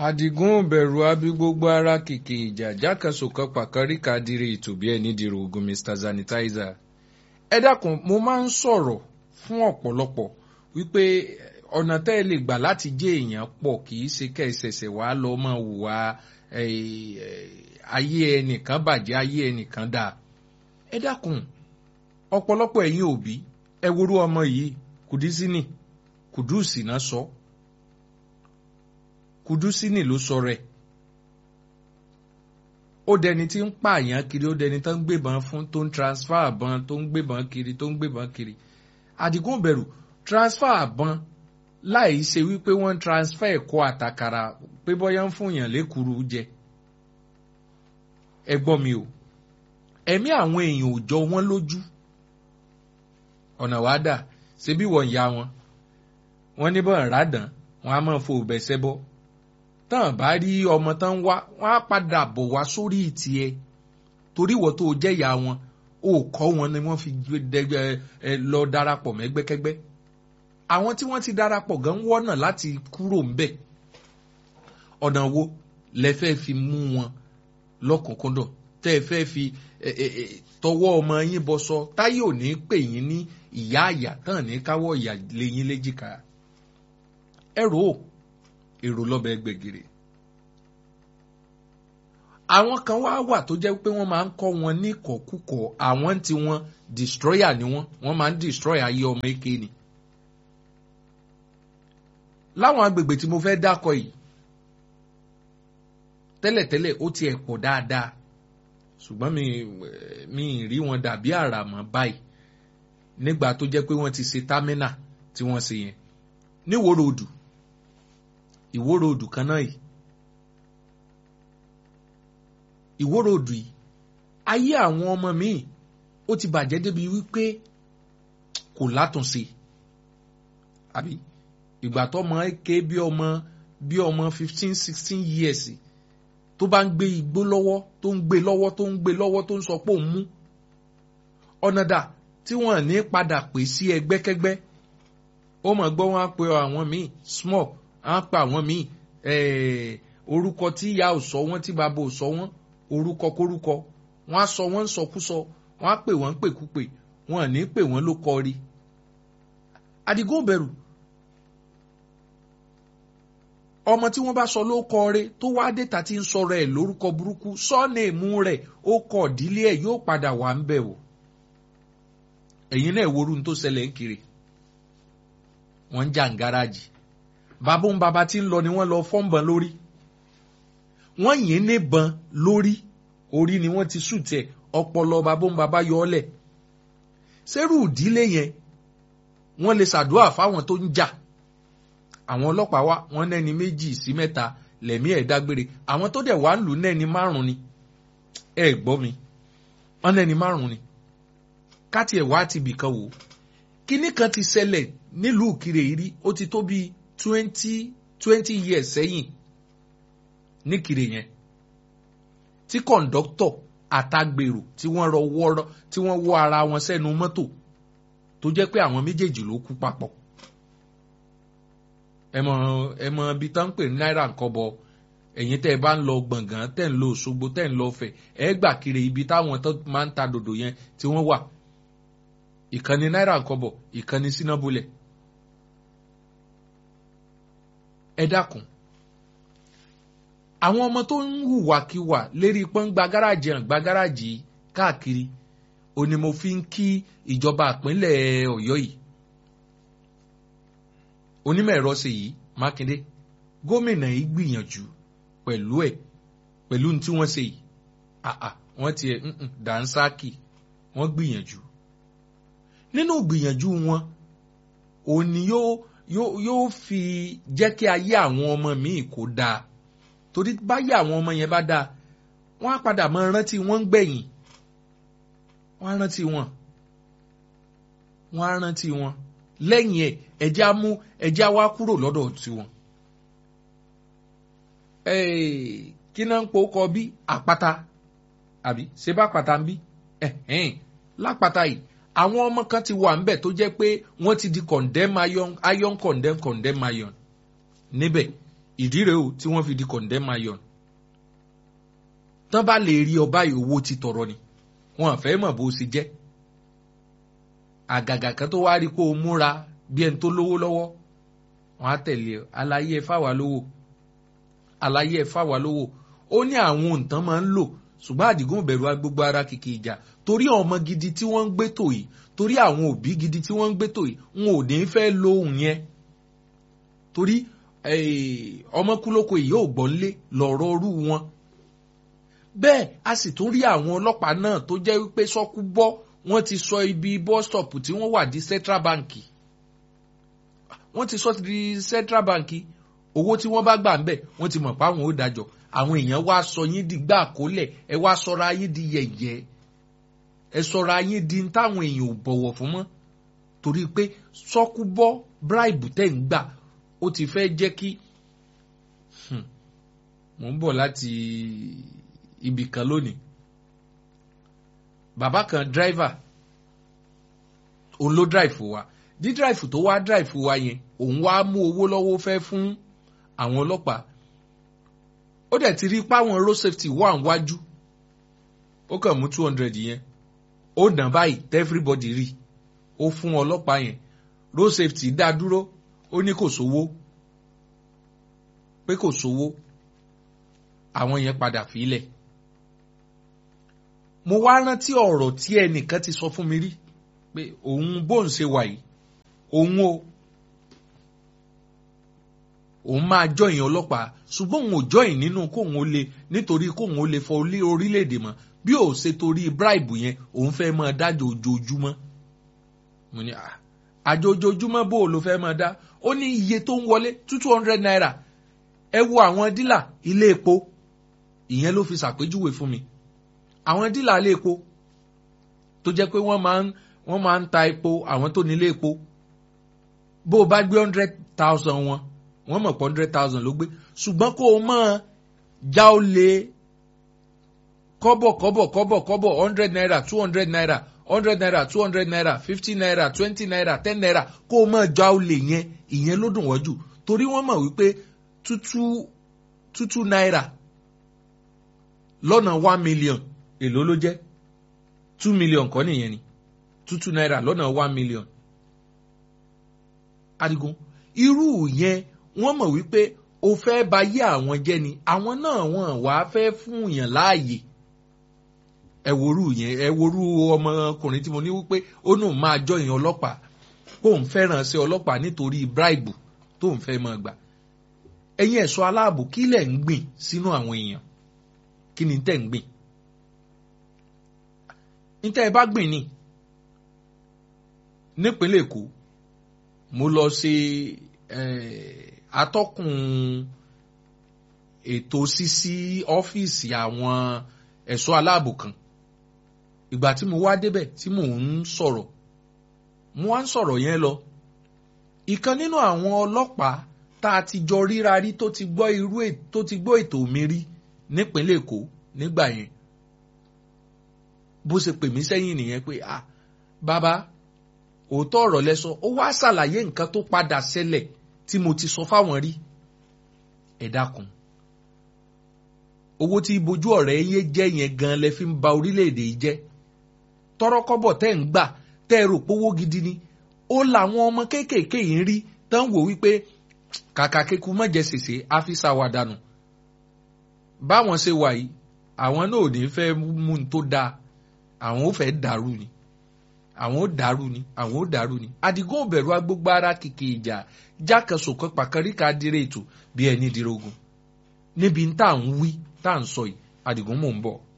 Àdìgún bẹ̀rù abí gbogbo ara kìkì ìjà jákàsòkan pàkárí kadiri ìtòbí ẹni dìrò ogun Mr. Sanitizer. Ẹ dákun, mo máa ń sọ̀rọ̀ fún ọ̀pọ̀lọpọ̀ wípé ọ̀nà tẹ́ ẹ lè gbà láti jẹ́ èèyàn pọ̀ kì í ṣe kẹ́sẹ̀sẹ̀ wá lọ máa hùwà ayé ẹnìkan bàjẹ́ ayé ẹnìkan dáa. Ẹ dákun, ọ̀pọ̀lọpọ̀ ẹ̀yin òbí ẹ worú ọmọ yìí Kùdùsì náà sọ. Kùdùsínì ló sọ rẹ̀. Ó dẹni tí ń pààyàn kiri, ó dẹni tó ń gbébọn fún, tó ń transfer àbọn, tó ń gbébọn kiri. Àdìgún bẹ̀rù transfer àbọn láì ṣe wípé wọ́n transfer ẹ̀kọ́ àtàkàrà pé bọ́yá ń fún yàn lékuru jẹ. Ẹ gbọ́ mi o, ẹ̀mí àwọn èèyàn ò jọ wọ́n lójú. Ọ̀nà wá dà, ṣe bí wọ́n ya wọn. Wọ́n ní bọ́n ràdàn, wọ́n á máa fo òbẹ̀sẹ̀ bọ́. Tán bá rí ọmọ tán wá, wọ́n á padà bọ̀ wá sórí ìtìẹ. Torí ìwọ tó jẹ́ ìyá wọn, ó kọ́ wọn ni wọ́n fi lọ darapọ̀ mẹ́gbẹ́kẹ́gbẹ́. Àwọn tí wọ́n ti darapọ̀ gan wọ́nà láti kúrò ńbẹ̀. Ọ̀nà wo lẹ fẹ́ fi mú wọn lọ́kùnkúndùn? Tẹ́ ẹ fẹ́ fi tọwọ́ ọmọ yín bọ sọ, táyé ò ní pè yín ní ìyá àyà tán ní káwọ́ ìyà lé yín léjìká. Èrò lọ́bẹ̀ gbẹ̀gìrì. Àwọn kan wà tó jẹ́ pé wọ́n máa ń kọ́ wọn ní kọ̀kúkọ̀, àwọn tí wọ́n destroyer ni wọ́n máa ń destroy ayé ọmọ èké ni. Láwọn agbègbè tí mo fẹ́ dákọ̀ yìí, tẹ́lẹ̀tẹ́lẹ̀ ó ti ẹ̀ pọ̀ dáadáa, ṣùgbọ́n mi rí wọn dàbí àràmọ́ báyìí nígbà tó jẹ́ pé wọ́n ti ṣe támínà tí wọ́n ṣe yẹn. Ní Ìwó Road kan náà yìí. Ìwó Road yìí, ayé àwọn ọmọ míì ó ti bàjẹ́ débi wípé kò látúnṣe. Àbí ìgbà tó ọmọ ké bí ọmọ 15-16 years tó bá ń gbé igbó lọ́wọ́, tó ń gbé lọ́wọ́ tó ń sọ pé òun mú. Ọ̀nà dà tí wọ́n ní padà pè sí ẹgbẹ́kẹ́gbẹ́. Ó mọ̀ gbọ́ wọn á pe àwọn míì small, á pa àwọn míì orúkọ tí ìyá ò sọ wọ́n, tí bàbá ò sọ wọ́n, orúkọ kórúkọ. Wọ́n á sọ wọ́n sọkúsọ, wọ́n á pè wọ́n pèkúpè, wọ́n ò ní pè wọ́n ló kọ rí. Àdìgún bẹ̀rù ọmọ tí wọ́n bá sọ ló kọ rí tó wá déta tí ń sọ̀rọ̀ ẹ̀ lórúkọ burúkú, sọ́ọ̀nẹ̀mú rẹ̀ ó kọ ìdílé ẹ̀ yóò padà wà ń bẹ̀ wò. Ẹ̀yin náà worú ní tó ṣẹlẹ̀ ń kiri. Wọ́n ń jà ń gáràjì. Bàbá tí ń lọ ni wọ́n lọ fọ́nbọn lórí. Wọ́n yìn níbọn lórí. Orí ni wọ́n ti ṣùtẹ̀, ọpọlọ bàbá yọ ọ́ lẹ̀. Sẹ́rù ìdílé yẹn wọ́n lè ṣàdúrà fáwọn tó ń jà. Àwọn ọlọ́pàá wá, wọ́n nẹ́ni 2 sí 3 lẹ̀mí ẹ̀ dágbére. Àwọn tó dẹ̀ wá ń lù nẹ́ni 5 ni. Ẹ gbọ́ mi. Wọ́n nẹ́ni 5 ni. Káti ẹ̀ wá ti bìkan wò. Kíní kan ti ṣẹlẹ̀ nílùú Ìkirè rí, ó ti tó bí 20 years sẹ́yìn ní Ìkirè yẹn. Tí kọ̀ǹdọ́tọ̀ àtàgbèrò tí wọ́n wọ́ ara wọn sẹ́nu mọ́tò tó jẹ́ pé àwọn méjèèjì ló kú papọ̀. Ẹ mọ̀ ibi tán ń pè ní náírà ńkọ́bọ. Ẹ̀yin tẹ́ ẹ bá ń lọ Gbọ̀ngàn, tẹ́ ń lọ Òṣogbo, tẹ́ ń lọ Ọ̀fẹ́, ẹ gbà kiri ibi táwọn tó máa ń ta dòdò yẹn tí wọ́n wà. Ìkànnì náírà ńkọ́bọ, ìkànnì sínàbulẹ̀. Ẹ dákun, àwọn ọmọ tó ń hùwàkiwà lérí pọ́n gba gáràjì káàkiri, ó ní mo fi ń kí ìjọba ìpínlẹ̀ Ọ̀yọ́ yìí. Onímọ̀ ẹ̀rọ Ṣèyí Mákindé, gómìnà yìí gbìyànjú pẹ̀lú tí wọ́n ṣe yìí. Wọ́n ti dànsákì, wọ́n gbìyànjú. Nínú gbìyànjú wọn, òun ni yóò fi jẹ́ kí ayé àwọn ọmọ míì kó dáa. Torí báyé àwọn ọmọ yẹn bá dáa, wọ́n á padà máa rántí wọ́n ń gbẹ̀yìn. Wọ́n á rántí wọn. Lẹ́yìn ẹjẹ́ wá kúrò lọ́dọ̀ tiwọn. Kí náà ń po kọ bí àpáta? Àbí ṣe bá pàtà ń bí? Lápáta yìí, àwọn ọmọ kan ti wà ńbẹ̀ tó jẹ́ pé wọ́n ti di condemn iron níbẹ̀. ìdí rèé o tí wọ́n fi di condemn iron. Tán bá lè rí ọba owó ti tọrọ ni wọn fẹ́ mọ̀ bó ṣe jẹ́. Àgàgà kan tó wá rí kó o múra bí ẹni tó lówó lọ́wọ́ wọn á tẹ̀lé aláyé ẹ fáwa lówó, aláyé ẹ fáwa lówó. Ó ní àwọn òǹtàn máa ń lò ṣùgbọ́n Àdìgún bẹ̀rù agbègbè ara kìkì ìjà torí ọmọ gidi tí wọ́n ń gbé tò yìí, torí àwọn òbí gidi tí wọ́n ń gbé tò yìí wọn ò ní fẹ́ lo ohun yẹn. Torí ọmọ kúlókò yìí ò gbọ́n lé lọ́rọ̀ orú wọn. Bẹ́ẹ̀ a sì tún rí àwọn ọlọ́pàá náà tó jẹ́ wípé sọ́kú bọ́ wọ́n ti sọ ibi bus stop tí wọ́n wà di Central Bank. Wọ́n ti sọ di Central Bank, owó tí wọ́n bá gbà ń bẹ̀ wọ́n ti mọ̀ pé àwọn ò dájọ́. Àwọn èèyàn wá sọ yín di gbà kólẹ̀, ẹ wá sọra yín di yẹ̀yẹ́, ẹ sọra yín di táwọn èèyàn ò bọ̀wọ̀ fún mọ́. Torí pé sọ́kú bọ́ bribe tẹ̀ ń gbà ó ti fẹ́ jẹ́ kí mò ń bọ̀ láti ibì kan lónìí. Bàbá kan driver òun ló drive wa, dí drive tó wá drive wa yẹn òun wá mú owó lọ́wọ́ fẹ́ fún àwọn ọlọ́pàá. Ó dẹ̀ ti rí páwọn road safety wà níwájú, ó kàn mú 200 yẹn ó dàn báyìí tẹ́ everybody rí, ó fún ọlọ́pàá yẹn. Road safety dá dúró, ó ní kò sówó, pé kò sówó. Àwọn yẹn padà fílẹ̀. Mo wá rántí ọ̀rọ̀ tí ẹnìkan ti sọ fún mi rí pé òun bóun ṣe wà yìí, òun máa join ọlọ́pàá ṣùgbọ́n òun ò join nínú kóun ó lè nítorí kóun ó lè fọ orílẹ̀-èdè mọ́ bí ò ṣe torí bribe yẹn òun fẹ́ máa dájọ́ ojoojúmọ́. Mo ní àjọ ojoojúmọ́ bó o lo fẹ́ máa dá. Ó ní iye tó ń wọlé 200 naira. Ẹ wo àwọn dílà ilé epo, ìyẹn ló fi ṣàpèjúwe fún mi. Àwọn dílà ilé epo tó jẹ́ pé wọ́n máa ń ta epo àwọn tó nílé epo. Bó o bá gbé 100,000 wọ́n mọ̀ pé 100,000 ló gbé. Ṣùgbọ́n kó o máa já o lè kọ́bọ̀ 100 naira 200 naira 100 naira 200 naira 50 naira 20 naira 10 naira kó o máa já o lè yẹn, ìyẹn ló dùn wọ́n jù. Torí wọ́n mọ̀ wípé tútù náírà lọ́nà 1 million èló ló jẹ́ 2 million kọ́ nìyẹn ni 2 náírà lọ́nà 1 million. Àdìgún irú yẹn wọ́n mọ̀ wípé o fẹ́ bà yé àwọn jẹ́ ni, àwọn náà wọ́n wá fẹ́ fún yàn láàyè. Ẹ worú ọmọkùnrin tí mo ní wípé ó náà máa join ọlọ́pàá kó ń fẹ́ràn sí ọlọ́pàá nítorí bribe tó ń fẹ́ máa gbà. Ẹ̀yin ẹ̀ṣọ́ aláàbò kí lẹ̀ ń gbìn sínú àwọn èèyàn? Kí ni tẹ́ ń gbìn? Níta ẹ bá gbìn ni. Nípínlẹ̀ Èkó mo lọ ṣe atọ́kùn ètò ṣíṣí ọ́fíìsì àwọn ẹ̀ṣọ́ aláàbò kan. Ìgbà tí mo wá débẹ̀ tí mò ń sọ̀rọ̀, mo wá ń sọ̀rọ̀ yẹn lọ. Ìkan nínú àwọn ọlọ́pàá tá a ti jọ ríra rí tó ti gbọ́ ètò mi rí nípínlẹ̀ Èkó nígbà yẹn. Bó ṣe pè mí sẹ́yìn nìyẹn pé bàbá òótọ́ ọ̀rọ̀ lẹ sọ. Ó wá ṣàlàyé nǹkan tó padà ṣẹlẹ̀ tí mo ti sọ fáwọn rí. Ẹ dákun, owó tí ibojú ọ̀rẹ́ yé jẹ́ yẹn gan lẹ fi ń ba orílẹ̀-èdè yìí jẹ́. Tọ́rọ́kọ́bọ̀ tẹ́ ń gbà tẹ́ ẹ rò pówó gidi ni. Ó làwọn ọmọ kéékèèké yìí ń rí tán wò wípé kàkà kéku mọ̀jẹ̀ ṣèṣe àfisà wà dànù. Báwọn ṣe wà yìí àwọn náà ò ní fẹ́ mú un tó dáa, àwọn ò fẹ́ dàrú ni. Àwọn ò dàrú ni. Àdìgún ò bẹ̀rù agbógbó ara kìkì ìjà jákèsòkè pàkàríkà dire ètò bí ẹni dirogun. Níbi tá à ń wí tá à ń sọ yìí, Àdìgún mò ń bọ̀.